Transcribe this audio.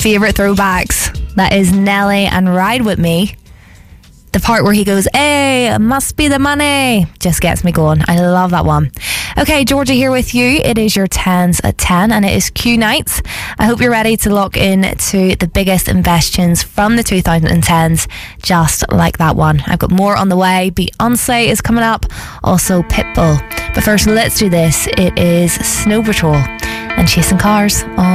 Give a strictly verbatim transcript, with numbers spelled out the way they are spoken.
favourite throwbacks. That is Nelly and Ride With Me. The part where he goes, hey, must be the money, just gets me going. I love that one. Okay, Georgia here with you. It is your tens at ten and it is Q nights. I hope you're ready to lock in to the biggest investions from the two thousand tens, just like that one. I've got more on the way. Beyonce is coming up, also Pitbull. But first, let's do this. It is Snow Patrol and Chasing Cars on